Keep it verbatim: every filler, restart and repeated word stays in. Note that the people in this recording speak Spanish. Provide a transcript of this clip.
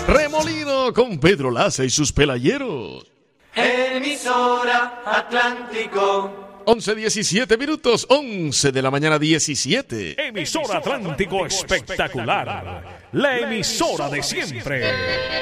Remolino con Pedro Laza y sus pelayeros. Emisora Atlántico. once diecisiete minutos, once de la mañana diecisiete. Emisora Atlántico espectacular. La emisora de siempre.